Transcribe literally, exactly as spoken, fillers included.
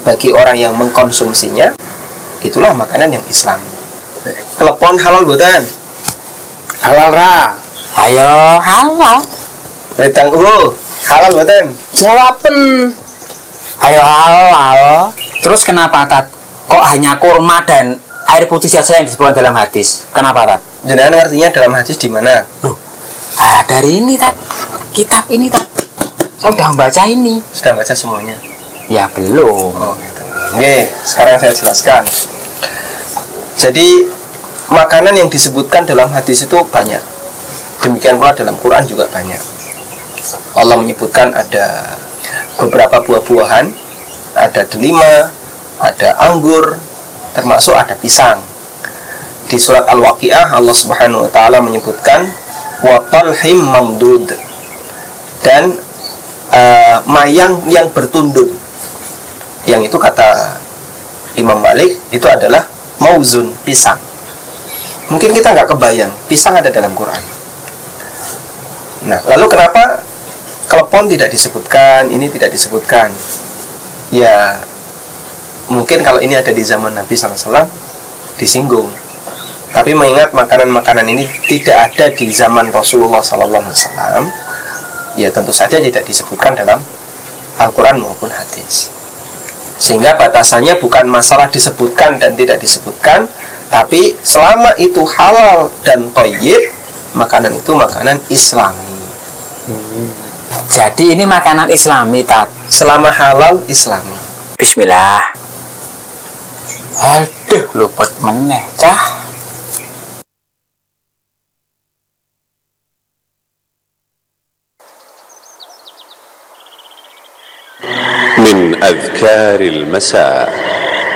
bagi orang yang mengkonsumsinya, itulah makanan yang Islam. Telepon halal buatan? Halal ra. Ayo halal. Betang uh, halal buatan? Jawaben. Ayo halal. Terus kenapa Tat? Kok hanya kurma dan air putih saja yang disebutkan dalam hadis? Kenapa Tat? Jenengan artinya dalam hadis di mana? Loh, ah, dari ini Tat. Kitab ini Tat. Saya udah membaca ini. Sudah baca semuanya? Ya belum. Oh, gitu. Oke, sekarang saya jelaskan. Jadi makanan yang disebutkan dalam hadis itu banyak. Demikian pula dalam Quran juga banyak. Allah menyebutkan ada beberapa buah-buahan, ada delima, ada anggur, termasuk ada pisang. Di surat Al-Waqiah Allah Subhanahu wa taala menyebutkan wa talhim mamdud, dan uh, mayang yang bertunduk. Yang itu kata Imam Malik itu adalah mauzun, pisang. Mungkin kita nggak kebayang pisang ada dalam Quran. Nah, lalu kenapa klepon tidak disebutkan, ini tidak disebutkan? Ya, mungkin kalau ini ada di zaman Nabi sallallahu alaihi wasallam disinggung. Tapi mengingat makanan-makanan ini tidak ada di zaman Rasulullah sallallahu alaihi wasallam, ya tentu saja tidak disebutkan dalam Al-Quran maupun hadis. Sehingga batasannya bukan masalah disebutkan dan tidak disebutkan, tapi selama itu halal dan thayyib, makanan itu makanan Islami. Hmm. Jadi ini makanan Islami Tat. Selama halal Islami. Bismillah. Aduh, luput meneh cah. من أذكار المساء